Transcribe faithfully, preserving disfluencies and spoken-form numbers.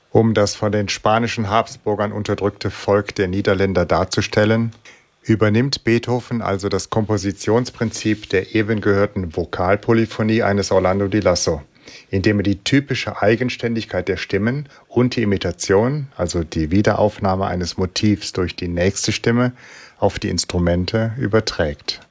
Um das von den spanischen Habsburgern unterdrückte Volk der Niederländer darzustellen, übernimmt Beethoven also das Kompositionsprinzip der eben gehörten Vokalpolyphonie eines Orlando di Lasso, indem er die typische Eigenständigkeit der Stimmen und die Imitation, also die Wiederaufnahme eines Motivs durch die nächste Stimme, auf die Instrumente überträgt.